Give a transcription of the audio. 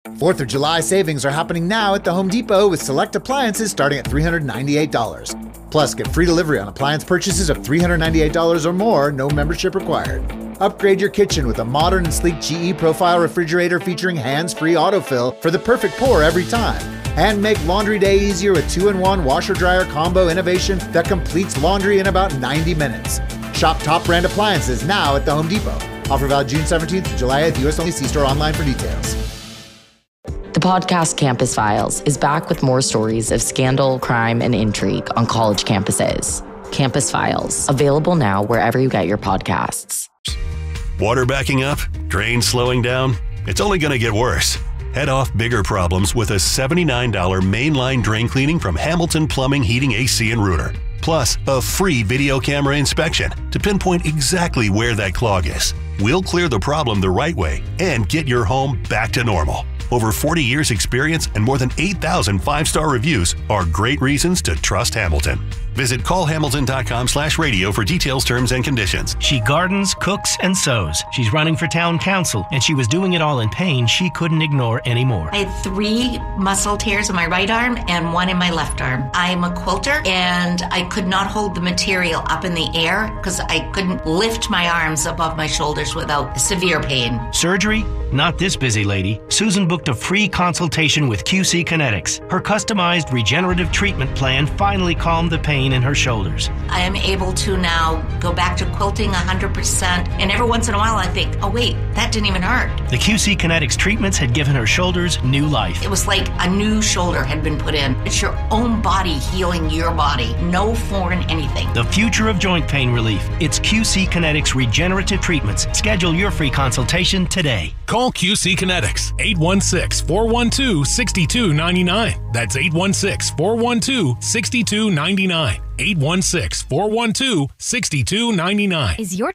4th of July savings are happening now at the Home Depot with select appliances starting at $398. Plus, get free delivery on appliance purchases of $398 or more, no membership required. Upgrade your kitchen with a modern and sleek GE Profile refrigerator featuring hands-free autofill for the perfect pour every time. And make laundry day easier with 2-in-1 washer-dryer combo innovation that completes laundry in about 90 minutes. Shop top brand appliances now at the Home Depot. Offer valid June 17th to July 8th. U.S. only. See store online for details. The podcast Campus Files is back with more stories of scandal, crime, and intrigue on college campuses. Campus Files, available now wherever you get your podcasts. Water backing up? Drains slowing down? It's only going to get worse. Head off bigger problems with a $79 mainline drain cleaning from Hamilton Plumbing, Heating, AC, and Rooter. Plus, a free video camera inspection to pinpoint exactly where that clog is. We'll clear the problem the right way and get your home back to normal. Over 40 years experience and more than 8,000 5-star reviews are great reasons to trust Hamilton. Visit callhamilton.com/radio for details, terms, and conditions. She gardens, cooks, and sews. She's running for town council, and she was doing it all in pain she couldn't ignore anymore. I had 3 muscle tears in my right arm and 1 in my left arm. I'm a quilter, and I could not hold the material up in the air because I couldn't lift my arms above my shoulders without severe pain. Surgery? Not this busy lady. Susan booked a free consultation with QC Kinetics. Her customized regenerative treatment plan finally calmed the pain in her shoulders. I am able to now go back to quilting 100%, and every once in a while I think, oh wait, that didn't even hurt. The QC Kinetics treatments had given her shoulders new life. It was like a new shoulder had been put in. It's your own body healing your body. No foreign anything. The future of joint pain relief. It's QC Kinetics regenerative treatments. Schedule your free consultation today. Call QC Kinetics, 816-412-6299. That's 816-412-6299. 816-412-6299. Is your